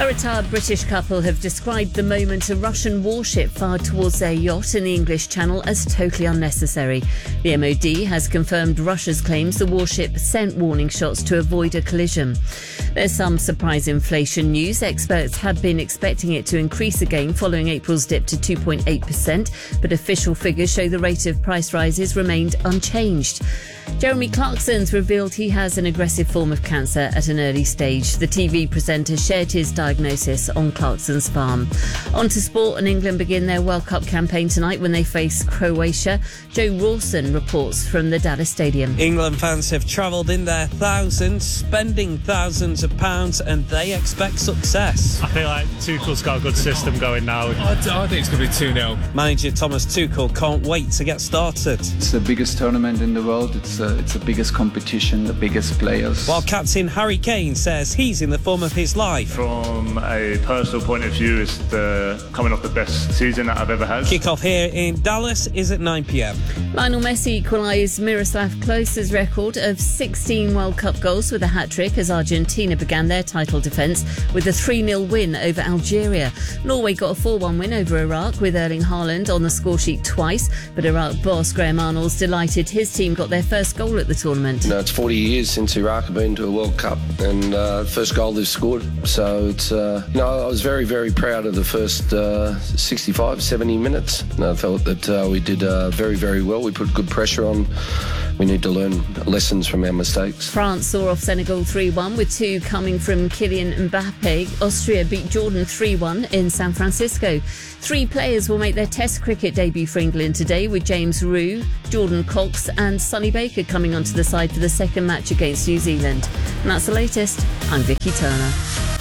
A retired British couple have described the moment a Russian warship fired towards their yacht in the English Channel as totally unnecessary. The MOD has confirmed Russia's claims the warship sent warning shots to avoid a collision. There's some surprise inflation news. Experts had been expecting it to increase again following April's dip to 2.8%, but official figures show the rate of price rises remained unchanged. Jeremy Clarkson's revealed he has an aggressive form of cancer at an early stage. The TV presenter shared his diagnosis on Clarkson's farm. On to sport, and England begin their World Cup campaign tonight when they face Croatia. Joe Rawson reports from the Dallas Stadium. England fans have travelled in their thousands, spending thousands of pounds, and they expect success. I feel like Tuchel's got a good system going now. I think it's going to be 2-0. Manager Thomas Tuchel can't wait to get started. It's the biggest tournament in the world. It's the biggest competition, the biggest players. While captain Harry Kane says he's in the form of his life. From a personal point of view, it's coming off the best season that I've ever had. Kick-off here in Dallas is at 9 p.m. Lionel Messi equalised Miroslav Klose's record of 16 World Cup goals with a hat-trick as Argentina began their title defence with a 3-0 win over Algeria. Norway got a 4-1 win over Iraq with Erling Haaland on the scoresheet twice, but Iraq boss Graham Arnold's delighted his team got their first goal at the tournament. It's 40 years since Iraq have been to a World Cup, and first goal they've scored. So it's, I was very, very proud of the first 65, 70 minutes. And I felt that we did very, very well. We put good pressure on. We need to learn lessons from our mistakes. France saw off Senegal 3-1 with two coming from Kylian Mbappe. Austria beat Jordan 3-1 in San Francisco. 3 players will make their Test cricket debut for England today, with James Roux, Jordan Cox and Sonny Baker coming onto the side for the second match against New Zealand. And that's the latest. I'm Vicky Turner.